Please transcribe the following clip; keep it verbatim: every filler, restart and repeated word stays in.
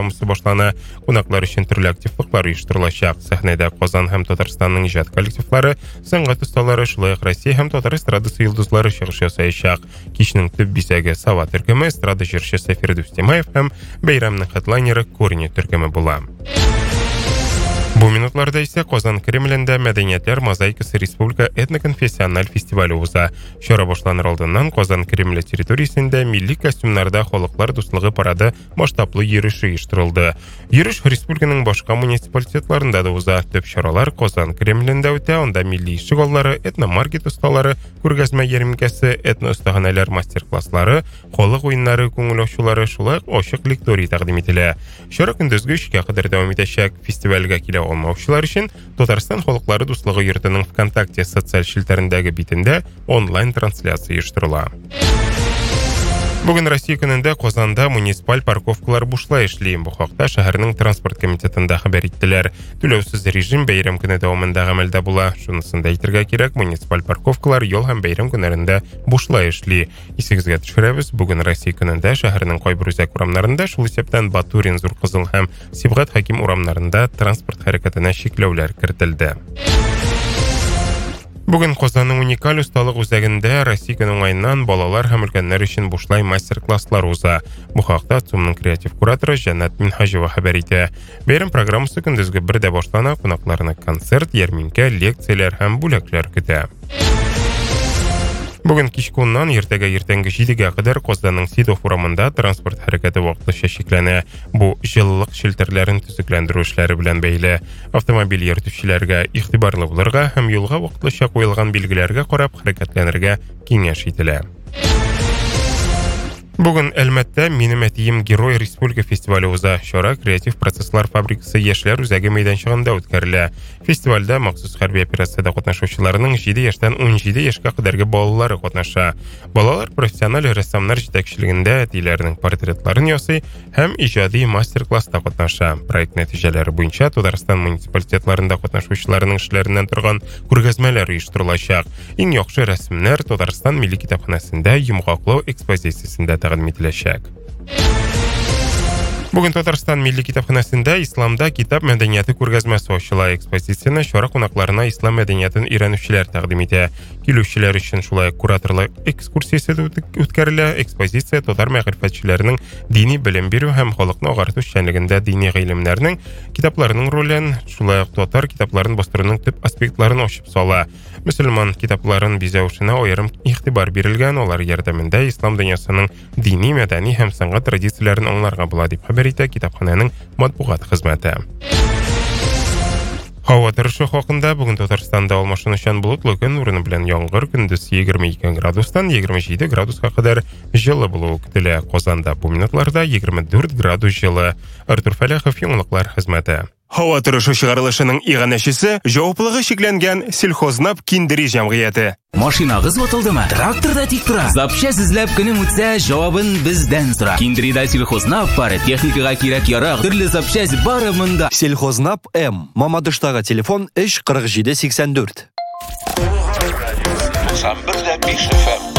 программасы башлана. Кунаклар өчен төрле активлыклар оештырылачак. Сәхнәдә Казан һәм Татарстанның иҗат коллективлары, сәнгать осталары, шулай ук Россия һәм Татар эстрадасы йолдызлары чыгыш ясаячак. Кичнең төп бизәге Сава төркеме, эстрада җырчы Сафир Дустимаев һәм бәйрәмнең хедлайнеры Корни төркеме була. Бу минутларда исә Казан Кремлендә Мәдәниятләр мозаикасы республика этноконфессиональ фестивале уза. Чара башланыр алдыннан Казан Кремле территориясендә милли костюмнарда халыклар дуслыгы парады масштаблы йөреше оештырылды. Йөреш республиканың башка муниципалитетларында да уза. Төп чаралар Казан Кремлендә үтә, анда милли ишегаллары, этномаркет осталары, күргәзмә ярминкәсе, этноостаханәләр мастер-класслары, халык уеннары, күңел ачулары, шулай ук ачык лекторий тәкъдим ителә. Чара көндезге өчкә кадәр дәвам итәчәк. Фестивальгә килә алмаучылар өчен Татарстан халыклары дуслыгы йортының ВКонтакте социаль шелтәрендәге битендә онлайн трансляция оештырыла. Бүген Россия көнендә Казанда муниципаль парковкалар бушлай эшли. Бу хакта шәһәрнең транспорт комитетында хәбәр иттеләр. Түләүсез режим бәйрәм көне дәвамында гамәлдә була. Шунысын да әйтергә кирәк, муниципаль парковкалар ел һәм бәйрәм көннәрендә бушлай эшли. Исегезгә төшерәбез, бүген Россия көнендә шәһәрнең кайбер үзәк урамнарында, шул исәптән Батурин, Зур Кызыл һәм Сибгат Хаким урамнарында транспорт хәрәкәтенә чикләүләр кертелде. Бүген Казанның уникаль усталык үзәгендә Россия көнен уңайыннан балалар һәм өлкәннәр өчен бушлай мастер-класслар уза. Бу хакта ЦУМның креатив кураторы Җаннат Минһаҗева хәбәр итә. Бәйрәм программасы көндезге бердә башлана, кунакларны концерт, ярминкә, лекцияләр һәм бүләкләр көтә. Бүген кичке уннан иртәгә иртәнге җидегә кадәр Казанның Сидов урамында транспорт хәрәкәте вакытлыча чикләнә. Бу җылылык челтәрләрен төзекләндерү эшләре белән бәйле. Автомобиль йөртүчеләргә игътибарлы булырга һәм юлга вакытлыча куелган билгеләргә карап хәрәкәтләнергә киңәш ителә. Бүген Әлмәттә Минем әтием Герой Республика фестивале уза. Чара креатив процесслар фабрикасы яшьләр үзәге мәйданчыгында үткәрелә. Фестивальдә махсус хәрби операциядә катнашучыларның җиде яшьтән унҗиде яшькә кадәрге балалары катнаша. Балалар профессиональ рәссамнар җитәкчелегендә әтиләренең портретларын ясый һәм иҗади мастер-класста катнаша. Проект нәтиҗәләре буенча Татарстан муниципалитетларында катнашучыларның эшләреннән торган күргәзмәләр оештырылачак. Иң яхшы рәсемнәр Татарстан Милли китапханәсендә йомгаклау экспозициясендә тәкъдим ителәчәк. Бүген Татарстан Милли китапханәсендә исламда китап мәдәнияте күргәзмәсе ачыла. Экспозицияне чара кунакларына ислам мәдәниятен өйрәнүчеләр тәкъдим итә. Килүчеләр өчен шулай кураторлык экскурсиясе үткәрелә. Экспозиция татар мәгърифәтчеләренең дини белем бирү һәм халыкны агарту эшчәнлегендә дини гыйлемнәрнең китапларының ролен, шулай ук татар китапларын бастыруның төп аспектларын ачып сала. Мөселман китапларын бизәүшенә аерым игътибар бирелгән, алар ярдәмендә ислам дөньясының дини, мәдәни һәм сәнгать традицияләрен аңларга була дип хәбәр итә китапханәнең матбугат хезмәте. Һава торышы хакында бүген Татарстанда алмашынучан болытлы көн, урыны белән яңгыр, көндез егерме ике градустан егерме җиде градуска кадәр җылы булуы көтелә. Казанда бу минутларда егерме дүрт градус җылы. Артур Фәләхов, яңалыклар хезмәте. Һава торышы чыгарылышының игъанәчесе җаваплылыгы шикләнгән Сельхознап Киндери җәмгыяте. Машинагыз ватылдымы? Тракторда тик тора. Запчасть эзләп көнең үтсә, җавабын бездән сора. Киндерида Сельхознап бары, техникага кирәк ярак, төрле запчасть бары монда. Сельхознап М. Мамадыштагы телефон өч кырык җиде сиксән дүрт. тоқсан бер дә биш эф эм